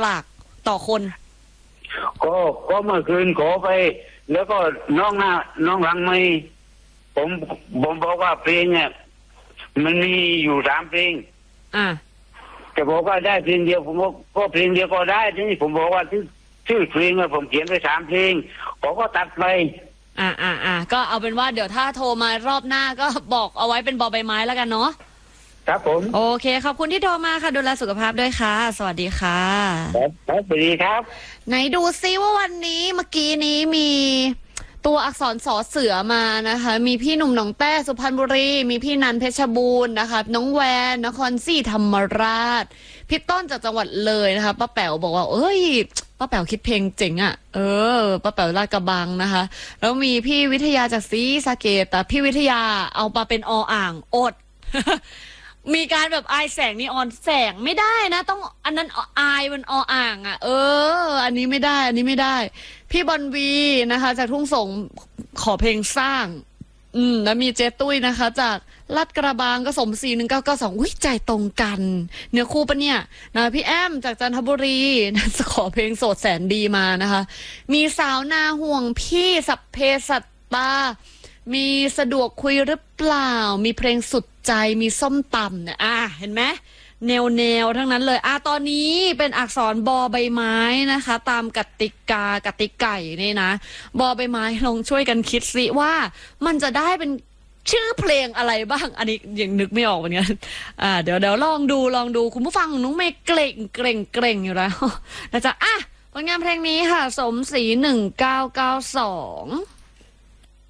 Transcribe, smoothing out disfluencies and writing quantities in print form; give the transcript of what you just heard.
ลากต่อคนก็เมื่อคืนขอไปแล้วก็น้องหลังไม่ผมบอกว่าเพลงเนี่ยมันมีอยู่3 เพลงแต่บอกว่าได้เพลงเดียวผมก็เพลงเดียวก็ได้ทีนี้ผมบอกว่าชื่อเพลงผมเขียนไป3 เพลงผมก็ตัดไปก็เอาเป็นว่าเดี๋ยวถ้าโทรมารอบหน้าก็บอกเอาไว้เป็นบอใบไม้แล้วกันเนาะครับผมโอเคขอบคุณที่โทรมาค่ะดูแลสุขภาพด้วยค่ะสวัสดีค่ะครับสวัสดีครับไหนดูซิว่าวันนี้เมื่อกี้นี้มีตัวอักษรสอเสือมานะคะมีพี่หนุ่มหนองแต้สุพรรณบุรีมีพี่นันเพชรบูรณ์นะคะน้องแวนนครศรีธรรมราชพี่ต้นจากจังหวัดเลยนะคะป้าแป๋วบอกว่าเอ้ยป้าแป๋วคิดเพลงเจ๋งอ่ะป้าแป๋วลาดกระบังนะคะแล้วมีพี่วิทยาจากศรีสะเกษแต่พี่วิทยาเอามาเป็นออ่างอด มีการแบบอายแสงนีออนแสงไม่ได้นะต้องอันนั้นอายมันออ่างอ่ะอันนี้ไม่ได้พี่บอลวีนะคะจากทุ่งสงขอเพลงสร้างแล้วมีเจตุ้ยนะคะจากลาดกระบังก็สม41992อุ้ยใจตรงกันเนื้อคู่ปะเนี่ยนะพี่แอมจากจันทบุรีนะขอเพลงโสดแสนดีมานะคะมีสาวนาห่วงพี่สัพเพสัตตามีสะดวกคุยหรือเปล่ามีเพลงสุดใจมีส้มตำเนี่ยเห็นไหมแนวทั้งนั้นเลยตอนนี้เป็นอักษรบอใบไม้นะคะตามกติไก่นี่นะบอใบไม้ลองช่วยกันคิดสิว่ามันจะได้เป็นชื่อเพลงอะไรบ้างอันนี้ยังนึกไม่ออกเหมือนกันเดี๋ยวลองดูคุณผู้ฟังน้องเมย์เกรงอยู่แล้วนะจ๊ะผลงานเพลงนี้ค่ะสมศรี1992